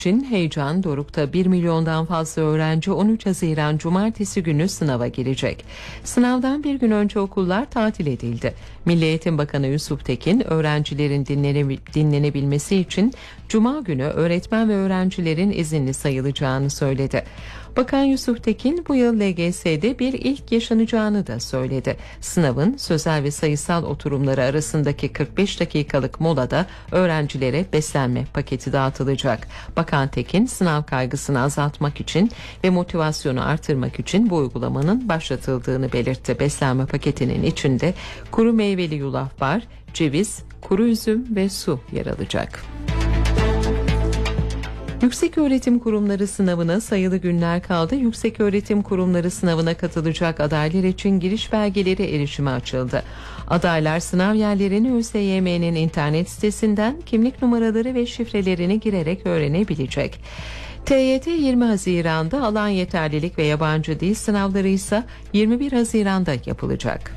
için heyecan dorukta. 1 milyondan fazla öğrenci 13 Haziran Cumartesi günü sınava girecek. Sınavdan bir gün önce okullar tatil edildi. Milli Eğitim Bakanı Yusuf Tekin, öğrencilerin dinlenebilmesi için Cuma günü öğretmen ve öğrencilerin izinli sayılacağını söyledi. Bakan Yusuf Tekin bu yıl LGS'de bir ilk yaşanacağını da söyledi. Sınavın sözel ve sayısal oturumları arasındaki 45 dakikalık molada öğrencilere beslenme paketi dağıtılacak. Bakan Tekin, sınav kaygısını azaltmak için ve motivasyonu artırmak için bu uygulamanın başlatıldığını belirtti. Beslenme paketinin içinde kuru meyveli yulaf var, ceviz, kuru üzüm ve su yer alacak. Yükseköğretim kurumları sınavına sayılı günler kaldı. Yükseköğretim kurumları sınavına katılacak adaylar için giriş belgeleri erişime açıldı. Adaylar sınav yerlerini ÖSYM'nin internet sitesinden kimlik numaraları ve şifrelerini girerek öğrenebilecek. TYT 20 Haziran'da, alan yeterlilik ve yabancı dil sınavları ise 21 Haziran'da yapılacak.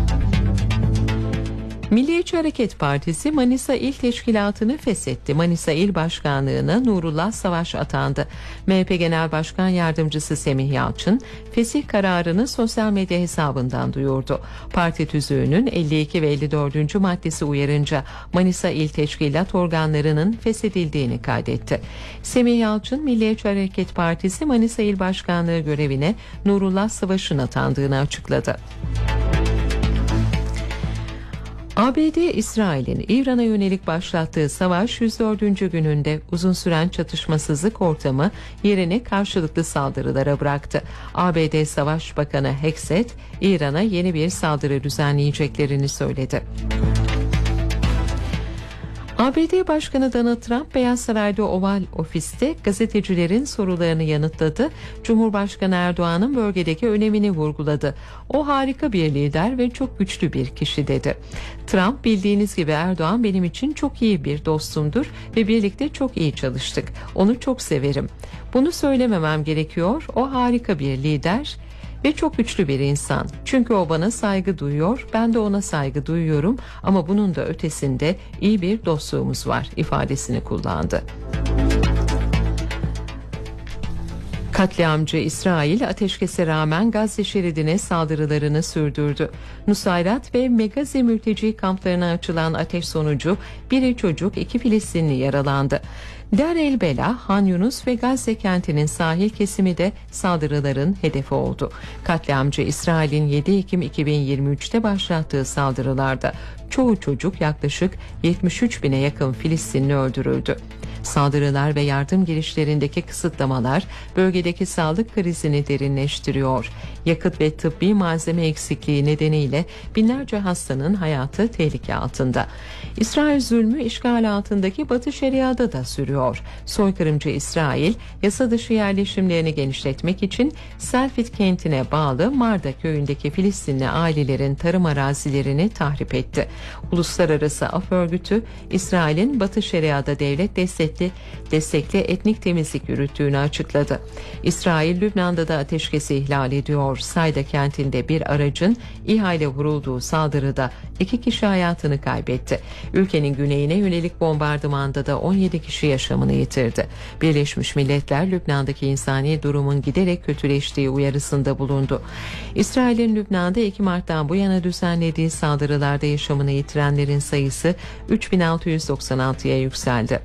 Milliyetçi Hareket Partisi Manisa İl Teşkilatı'nı feshetti. Manisa İl Başkanlığı'na Nurullah Savaş atandı. MHP Genel Başkan Yardımcısı Semih Yalçın, fesih kararını sosyal medya hesabından duyurdu. Parti tüzüğünün 52 ve 54. maddesi uyarınca Manisa İl Teşkilat organlarının feshedildiğini kaydetti. Semih Yalçın, Milliyetçi Hareket Partisi Manisa İl Başkanlığı görevine Nurullah Savaş'ın atandığını açıkladı. ABD, İsrail'in İran'a yönelik başlattığı savaş 104. gününde uzun süren çatışmasızlık ortamı yerini karşılıklı saldırılara bıraktı. ABD Savaş Bakanı Hexet, İran'a yeni bir saldırı düzenleyeceklerini söyledi. ABD Başkanı Donald Trump, Beyaz Saray'da Oval Ofis'te gazetecilerin sorularını yanıtladı. Cumhurbaşkanı Erdoğan'ın bölgedeki önemini vurguladı. O harika bir lider ve çok güçlü bir kişi dedi. Trump, bildiğiniz gibi Erdoğan benim için çok iyi bir dostumdur ve birlikte çok iyi çalıştık. Onu çok severim. Bunu söylememem gerekiyor. O harika bir lider ve çok güçlü bir insan. Çünkü o bana saygı duyuyor, ben de ona saygı duyuyorum ama bunun da ötesinde iyi bir dostluğumuz var ifadesini kullandı. Katliamcı İsrail, ateşkese rağmen Gazze şeridine saldırılarını sürdürdü. Nusayrat ve Megazi mülteci kamplarına açılan ateş sonucu biri çocuk, 2 Filistinli yaralandı. Der el Bela, Han Yunus ve Gazze kentinin sahil kesimi de saldırıların hedefi oldu. Katliamcı İsrail'in 7 Ekim 2023'te başlattığı saldırılarda çoğu çocuk, yaklaşık 73 bine yakın Filistinli öldürüldü. Saldırılar ve yardım girişlerindeki kısıtlamalar bölgedeki sağlık krizini derinleştiriyor. Yakıt ve tıbbi malzeme eksikliği nedeniyle binlerce hastanın hayatı tehlike altında. İsrail zulmü işgal altındaki Batı Şeria'da da sürüyor. Soykırımcı İsrail, yasa dışı yerleşimlerini genişletmek için Selfit kentine bağlı Marda köyündeki Filistinli ailelerin tarım arazilerini tahrip etti. Uluslararası Af Örgütü, İsrail'in Batı Şeria'da devlet destekli etnik temizlik yürüttüğünü açıkladı. İsrail, Lübnan'da da ateşkesi ihlal ediyor. Sayda kentinde bir aracın İHA ile vurulduğu saldırıda 2 kişi hayatını kaybetti. Ülkenin güneyine yönelik bombardımanda da 17 kişi yaşamını yitirdi. Birleşmiş Milletler, Lübnan'daki insani durumun giderek kötüleştiği uyarısında bulundu. İsrail'in Lübnan'da 2 Mart'tan bu yana düzenlediği saldırılarda yaşamını yitirenlerin sayısı 3696'ya yükseldi.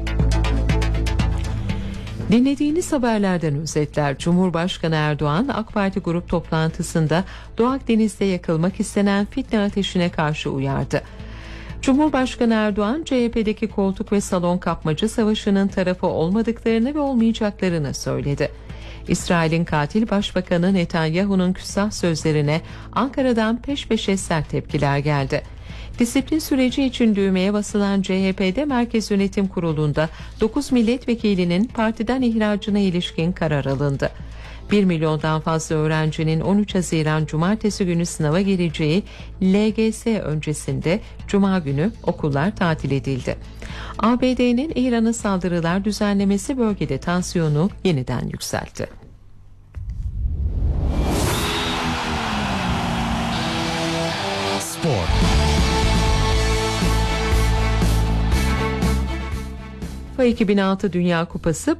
Dinlediğiniz haberlerden özetler. Cumhurbaşkanı Erdoğan, AK Parti grup toplantısında Doğu Akdeniz'de yakılmak istenen fitne ateşine karşı uyardı. Cumhurbaşkanı Erdoğan, CHP'deki koltuk ve salon kapmacı savaşının tarafı olmadıklarını ve olmayacaklarını söyledi. İsrail'in katil başbakanı Netanyahu'nun küstah sözlerine Ankara'dan peş peşe sert tepkiler geldi. Disiplin süreci için düğmeye basılan CHP'de Merkez Yönetim Kurulu'nda 9 milletvekilinin partiden ihracına ilişkin karar alındı. 1 milyondan fazla öğrencinin 13 Haziran Cumartesi günü sınava gireceği LGS öncesinde Cuma günü okullar tatil edildi. ABD'nin İran'a saldırılar düzenlemesi bölgede tansiyonu yeniden yükseltti. Spor. FIFA 2006 Dünya Kupası